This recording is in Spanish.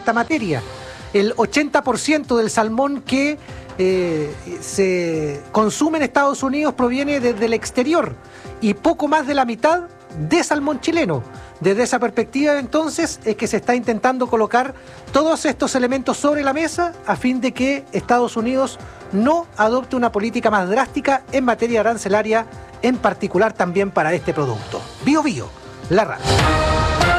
esta materia. El 80% del salmón que se consume en Estados Unidos proviene desde el exterior y poco más de la mitad de salmón chileno. Desde esa perspectiva, entonces, es que se está intentando colocar todos estos elementos sobre la mesa a fin de que Estados Unidos no adopte una política más drástica en materia arancelaria, en particular también para este producto. Bio Bio, la radio.